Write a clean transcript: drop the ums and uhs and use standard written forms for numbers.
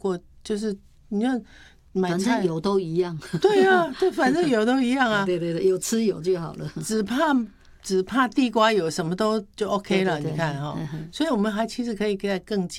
过，就是你就买菜， 反正有都一样。 对啊，对，反正有都一样啊。 对对对，有吃有就好了。 只怕地瓜有什么都就 OK 了， 对对对你看哈，所以我们还其实可以更